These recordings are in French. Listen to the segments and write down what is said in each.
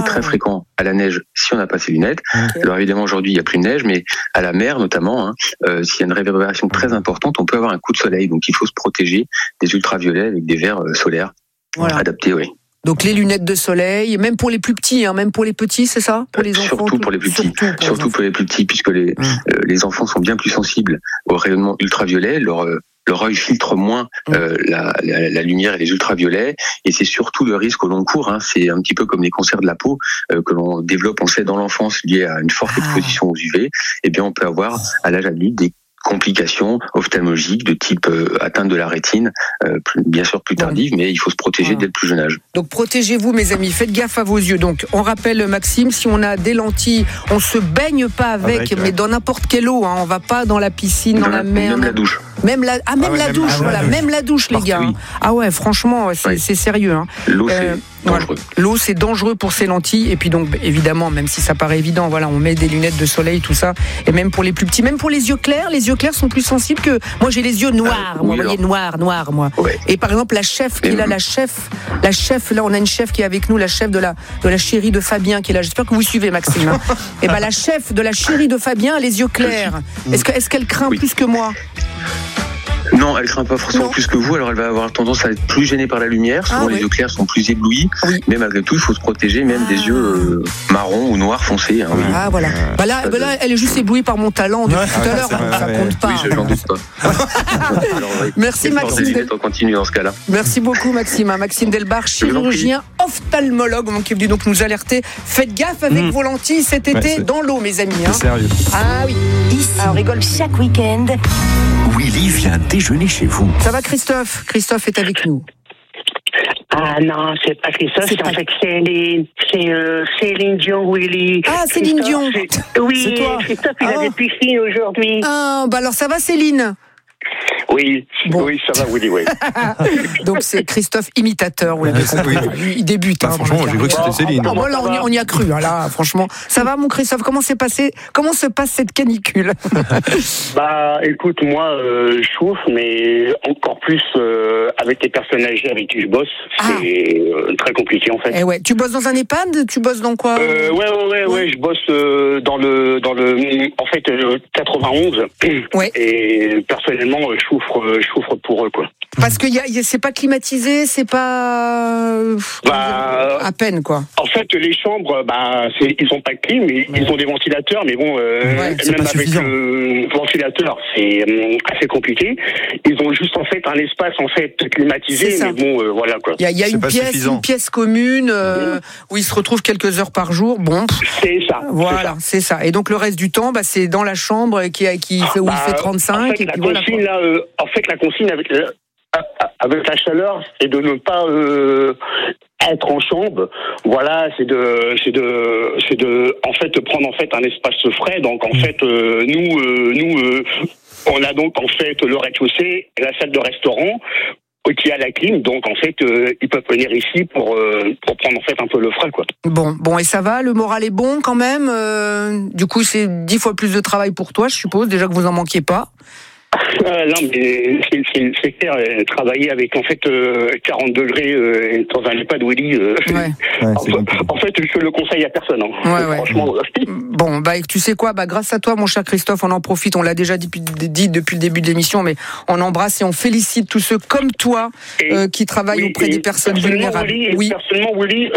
très fréquent à la neige si on n'a pas ses lunettes. Okay. Alors évidemment aujourd'hui il n'y a plus de neige, mais à la mer notamment, s'il y a une réverbération très importante, on peut avoir un coup de soleil. Donc il faut se protéger des ultraviolets avec des verres solaires adaptés. Oui. Donc les lunettes de soleil, même pour les plus petits, même pour les petits, c'est ça, pour les enfants. Surtout pour les plus petits, surtout pour les plus petits, puisque les enfants sont bien plus sensibles au rayonnement ultraviolet. Leur œil filtre moins la lumière et les ultraviolets, et c'est surtout le risque au long cours. C'est un petit peu comme les cancers de la peau que l'on développe, on sait, dans l'enfance liés à une forte exposition aux UV. Eh bien, on peut avoir à l'âge adulte des complications ophtalmologiques de type atteinte de la rétine, bien sûr plus tardive, mais il faut se protéger dès le plus jeune âge. Donc protégez-vous mes amis, faites gaffe à vos yeux. Donc on rappelle Maxime, si on a des lentilles, on se baigne pas avec mais dans n'importe quelle eau, on va pas dans la piscine, dans la mer. Même la douche. Même la douche, même la douche les gars. Ah ouais, franchement, c'est sérieux. L'eau c'est dangereux. L'eau c'est dangereux pour ces lentilles, et puis donc évidemment, même si ça paraît évident, on met des lunettes de soleil, tout ça, et même pour les plus petits, même pour les yeux clairs sont plus sensibles que moi. J'ai les yeux noirs, vous voyez, noirs moi. Ouais. Et par exemple la chef qui est là, la chef là, on a une chef qui est avec nous, la chef de la chérie de Fabien qui est là. J'espère que vous suivez Maxime. Et la chef de la chérie de Fabien a les yeux clairs. Est-ce qu'elle craint plus que moi? Non, elle craint pas forcément plus que vous. Alors elle va avoir tendance à être plus gênée par la lumière. Souvent les yeux clairs sont plus éblouis. Mais malgré tout, il faut se protéger même des yeux marrons ou noirs foncés. Voilà. Là, elle est juste éblouie par mon talent depuis tout à l'heure. Ça compte pas. Oui, j'en doute pas. Alors, merci Maxime. On continue dans ce cas-là. Merci beaucoup Maxime. Maxime Delbar, chirurgien ophtalmologue, qui est venu donc nous alerter. Faites gaffe avec vos lentilles cet été dans l'eau, mes amis. C'est sérieux. Ah oui. Ici, on rigole chaque week-end. Willy vient déjeuner chez vous. Ça va Christophe? Christophe est avec nous. Ah non, c'est pas Christophe, c'est Céline Dion, Willy. Ah, Céline Dion. Oui, c'est toi. Christophe, il a des piscines aujourd'hui. Ah, alors ça va Céline? Oui, ça va, Willy, oui. Donc c'est Christophe imitateur, vous l'avez compris. Il débute. Franchement, j'ai cru que c'était Céline. Là, on y a cru. Là, franchement, ça va, mon Christophe? Comment se passe cette canicule? Écoute, moi, je chauffe, mais encore plus avec les personnes âgées avec qui je bosse. C'est très compliqué, en fait. Et tu bosses dans un EHPAD? Tu bosses dans quoi? Ouais. Je bosse dans le 91. Ouais. Et personnellement, je souffre pour eux, quoi. Parce que c'est pas climatisé, c'est pas à peine, quoi. En fait, les chambres, ils ont pas de clim, ils ont des ventilateurs, mais bon, même avec le ventilateur, c'est assez compliqué. Ils ont juste en fait un espace climatisé, mais bon, voilà quoi. Il y a une pièce commune où ils se retrouvent quelques heures par jour. Bon, c'est ça. Voilà, c'est ça. Et donc le reste du temps, c'est dans la chambre où il fait 35. En fait, la consigne avec la chaleur, c'est de ne pas être en chambre. Voilà, c'est de en fait prendre un espace frais. Donc en fait, nous on a donc en fait le rez-de-chaussée, la salle de restaurant qui a la clim, donc en fait ils peuvent venir ici pour prendre en fait un peu le frais, quoi. Bon, et ça va, le moral est bon quand même. Du coup, c'est 10 fois plus de travail pour toi, je suppose, déjà que vous en manquiez pas. Non, mais c'est clair, travailler avec en fait 40 degrés dans un EHPAD, Willy. En fait, je le conseille à personne. Franchement. Bon, tu sais quoi, grâce à toi, mon cher Christophe, on en profite. On l'a déjà dit depuis le début de l'émission, mais on embrasse et on félicite tous ceux comme toi qui travaillent auprès des personnes vulnérables. Personnellement, Willy,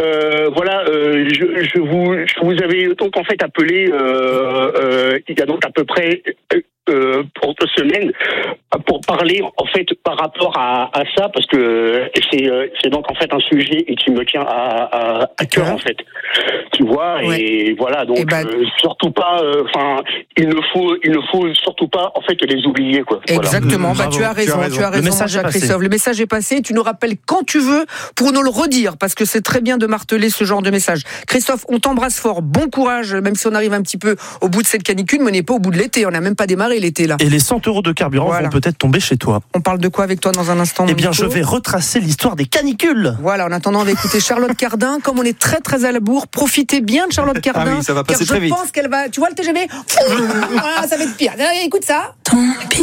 je vous avais donc en fait appelé il y a donc à peu près pour 2 semaines pour parler en fait par rapport à ça, parce que c'est donc en fait un sujet et qui me tient à cœur en fait, tu vois. Et voilà, donc surtout pas il ne faut surtout pas en fait les oublier, quoi. Exactement. Tu as raison, mon cher Christophe. Le message est passé, tu nous rappelles quand tu veux pour nous le redire, parce que c'est très bien de marteler ce genre de message. Christophe, on t'embrasse fort, bon courage, même si on arrive un petit peu au bout de cette canicule, mais on n'est pas au bout de l'été, on n'a même pas démarré l'été là. Et les 100 € de carburant vont peut-être tomber chez toi. On parle de quoi avec toi dans un instant? Je vais retracer l'histoire des canicules. Voilà, en attendant, on va écouter Charlotte Cardin. Comme on est très très à la bourre, profitez bien de Charlotte Cardin. Ah oui, ça va passer très vite. Je pense qu'elle va, tu vois le TGV, ça va être pire. Écoute ça.